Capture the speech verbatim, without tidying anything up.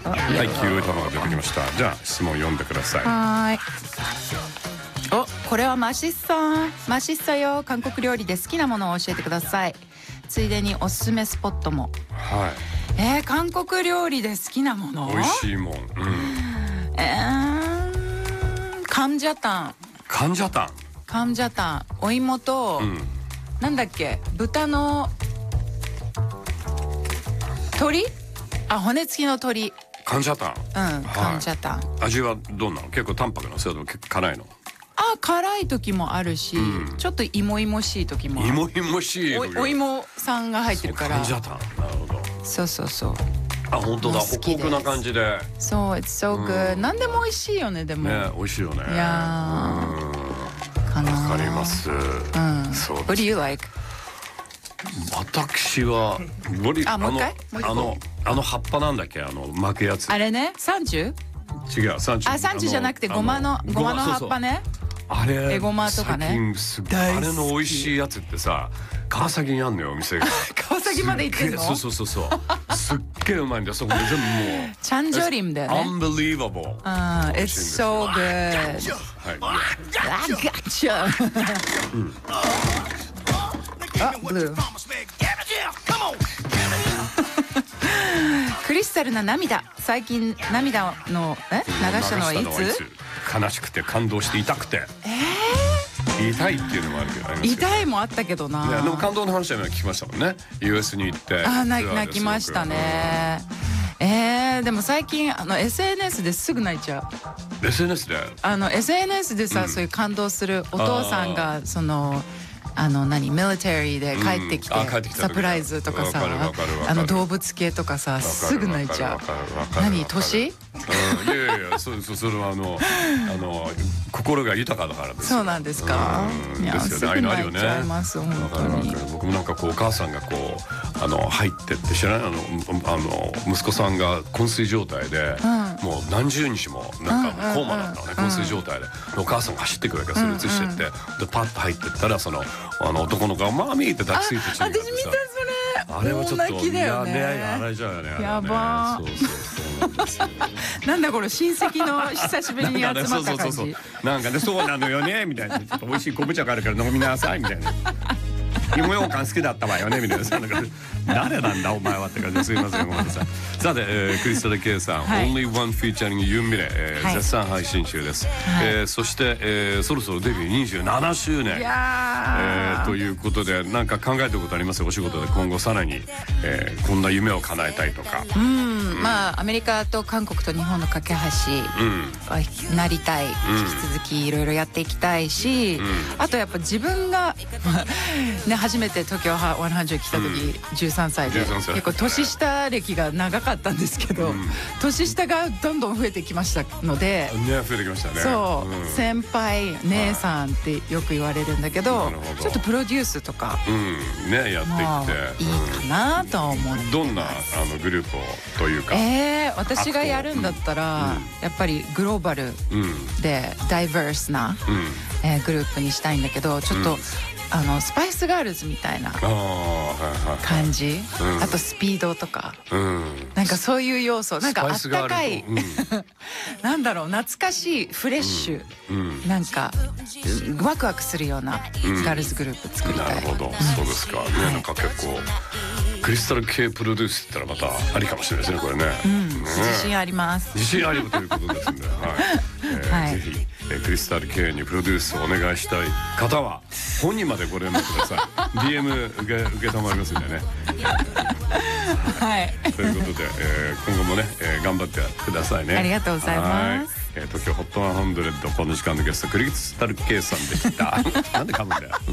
はい、黄色い玉が出てきました。じゃあ質問読んでください。 はい。お、これはマシッさん。マシッさよ。韓国料理で好きなものを教えてください。ついでにおすすめスポットも。 はい。 えー、韓国料理で好きなもの。 美味しいもん。うん。 えー、カムジャタン。 カンジャタン。 カムジャタン。お芋と、うん、なんだっけ、豚の鶏？あ、骨付きの鶏。 カンジャタン。 うん、カンジャタン。 味はどんなの？結構淡白な、それとも結構辛いの？ あ、辛い時もあるし、うん、ちょっと芋芋しい時もある。 芋芋しい。 お, お芋さんが入ってるから。 カンジャタン。なるほど。 そうそうそう。 あ、本当だ。ホクホクな感じで。 そう、it's so good。何でも美味しいよね、でも。 ね、美味しいよね。 いやー。かな。 わかります。うん。そう。 What do you like？ 私はあ、もう一回？ あのあの葉っぱなんだっけ、あの巻くやつ。 あれね、サンチュ？ 違う、サンチュ。 あ、サンチュじゃなくてごまのごまの葉っぱね。 あれ、 エゴマとかね。 あれの美味しいやつってさ、川崎にあんのよ、お店が。 川崎まで行ってんの？ そうそうそうそう。すっげえうまいんだよ。そこで全部もう。 チャンジョリムだよね。 Unbelievable。 ああ、it's so good。 はい。 あ、gotcha。あ、ブルー。クリスタルな涙。最近涙のえ流したのはいつ？ 悲しくて感動して痛くて。 えー、痛いっていうのもあるけど。 痛いもあったけどな。 でも感動の話は聞きましたもんね。ユーエス に行って。 あ、泣きましたね。えー、でも最近あの エスエヌエス ですぐ泣いちゃう。エスエヌエス で？ あの エスエヌエス でさ、そういう感動するお父さんがその。あの何ミリタリーで帰ってきて、うん、サプライズとかさ、あの動物系とかさ、すぐ泣いちゃう。何年？ うん、いやいやいや、そそそれはあのあの心が豊かだからです。 そうなんですか？ うん、いや、すぐ泣いちゃいます本当に。 僕もなんかこうお母さんがこうあの入ってって知らないあのあの息子さんが昏睡状態で、うん、もう何十日もなんかコーマなんだね、昏睡状態で、お母さんが走ってくるわけ、それ移してって、でパッと入ってったらそのあの男の子がマーミーって抱きついてきて、私見たそれ。 あれはちょっといやね、あれじゃよね。 やば。 そうそうそうなんですよ。 なんだこれ、親戚の久しぶりに集まった感じ。 なんかね、そうなのよねみたいな、ちょっと美味しい昆布茶があるから飲みなさいみたいな。芋ようかん好きだったわよねみたいな。誰なんだお前はって感じで、すいませんごめんなさい。さて、えー、クリスタル・ケイさん、はい、Only One Featuring ユンミレ、えーはい、絶賛配信中です、はい、えー、そして、えー、そろそろデビューにじゅうななしゅうねん、えー、ということで、なんか考えてることありますよ、お仕事で今後さらに、えー、こんな夢を叶えたいとか。 うん、うん、まあアメリカと韓国と日本の架け橋はなりたい、うん、引き続きいろいろやっていきたいし、うん、あとやっぱ自分がね、初めて東京ひゃく来た時、うん、じゅうさんさいで結構年下歴が長かったんですけど、うん、年下がどんどん増えてきましたので、 ね、増えてきましたね。 そう、うん、先輩姉さんってよく言われるんだけど、どちょっとプロデュースとか、 うん、ね、やっていっていいかなと思ってます。 どんなあのグループをというか、 えー、私がやるんだったら、うん、やっぱりグローバルでダイバースな、うん、えー、グループにしたいんだけど、ちょっと、うん、あのスパイスガールズみたいな感じ、うん、あとスピードとか、うん、なんかそういう要素、なんかあったかい、うん、なんだろう、懐かしいフレッシュ、うん、なんかワクワクするようなガールズグループ作りたい。 なるほど、そうですか、ね、なんか結構クリスタル系プロデュースって言ったらまたありかもしれないですね、これね。 うん、ね、自信あります。 自信ありということですんで、はい、えーはい、ぜひ、えー、クリスタル系にプロデュースをお願いしたい方は本人までご連絡ください。ディーエム 受け受けたまりますんでね。 はい。 ということで、えー、今後もね、えー、頑張ってくださいね。 ありがとうございます。 えー、東京ホットひゃくこの時間のゲストクリスタル系さんでした。なんで噛むんだよ。